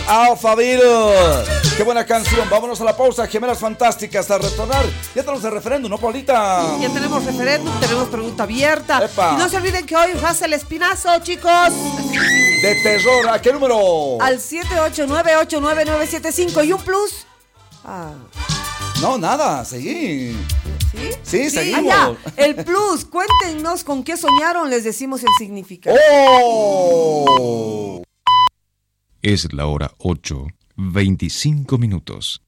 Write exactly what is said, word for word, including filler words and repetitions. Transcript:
Alphaville. Qué buena canción. Vámonos a la pausa. Gemelas Fantásticas. A retornar. Ya tenemos el referéndum, ¿no, Paulita? Ya tenemos referéndum, tenemos pregunta abierta. Epa. Y no se olviden que hoy raza el espinazo, chicos. De terror. ¿A qué número? Al siete ocho nueve ocho nueve nueve siete cinco. ¿Y un plus? Ah. No, nada. Seguí. ¿Sí? Sí, seguimos. Ah, ya. El plus. Cuéntenos con qué soñaron. Les decimos el significado. ¡Oh! Es la hora ocho, veinticinco minutos.